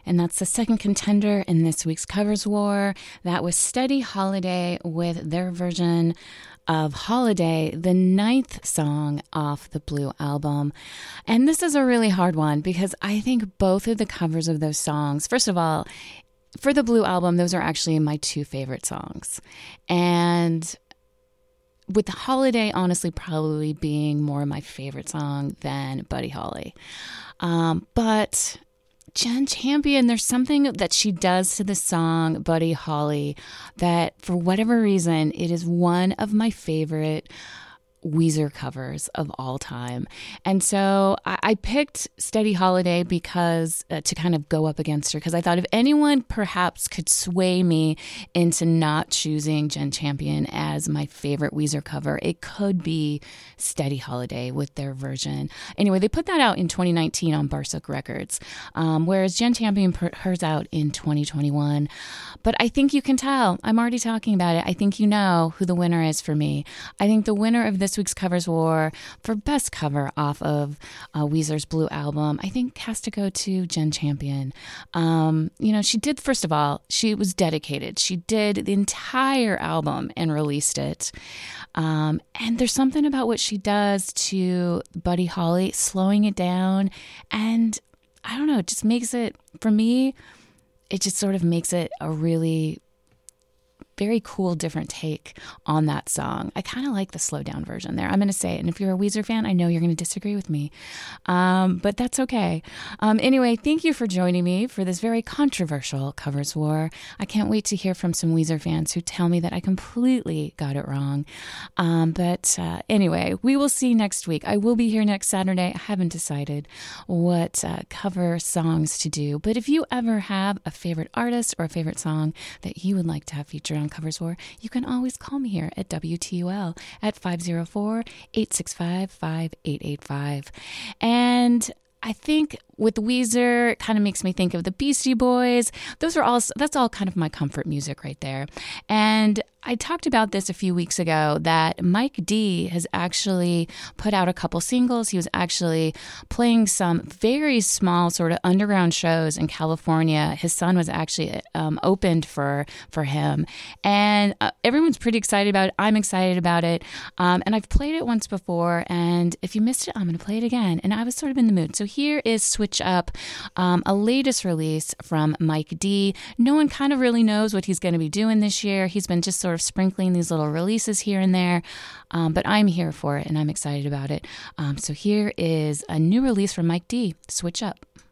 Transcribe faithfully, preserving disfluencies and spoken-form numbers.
and that's the second contender in this week's Covers War. That was Steady Holiday with their version of Holiday, the ninth song off the Blue album. And this is a really hard one because I think both of the covers of those songs, first of all, for the Blue album, those are actually my two favorite songs. And with the Holiday, honestly, probably being more my favorite song than Buddy Holly. Um, but Jen Champion, there's something that she does to the song Buddy Holly that, for whatever reason, it is one of my favorite Weezer covers of all time. And so I, I picked Steady Holiday because uh, to kind of go up against her, because I thought if anyone perhaps could sway me into not choosing Jen Champion as my favorite Weezer cover, it could be Steady Holiday with their version. Anyway, they put that out in twenty nineteen on Barsuk Records, um, whereas Jen Champion put hers out in twenty twenty-one. But I think you can tell, I'm already talking about it, I think you know who the winner is for me. I think the winner of this week's Covers War for best cover off of uh, Weezer's Blue album, I think has to go to Jen Champion. Um, you know, she did, first of all, she was dedicated. She did the entire album and released it. Um, and there's something about what she does to Buddy Holly, slowing it down. And I don't know, it just makes it, for me, it just sort of makes it a really very cool, different take on that song. I kind of like the slow down version there. I'm going to say it. And if you're a Weezer fan, I know you're going to disagree with me. Um, but that's okay. Um, anyway, thank you for joining me for this very controversial Covers War. I can't wait to hear from some Weezer fans who tell me that I completely got it wrong. Um, but uh, anyway, we will see next week. I will be here next Saturday. I haven't decided what uh, cover songs to do. But if you ever have a favorite artist or a favorite song that you would like to have featured on Covers War, you can always call me here at W T U L at five oh four, eight six five, five eight eight five. And I think with Weezer, it kind of makes me think of the Beastie Boys. Those are all, that's all kind of my comfort music right there. And I talked about this a few weeks ago that Mike D has actually put out a couple singles. He was actually playing some very small sort of underground shows in California. His son was actually um, opened for for him. And uh, everyone's pretty excited about it. I'm excited about it. Um, and I've played it once before. And if you missed it, I'm going to play it again. And I was sort of in the mood. So here is Switch Up, um, a latest release from Mike D. No one kind of really knows what he's going to be doing this year. He's been just sort of sprinkling these little releases here and there, um, but I'm here for it and I'm excited about it. Um, so here is a new release from Mike D, Switch Up.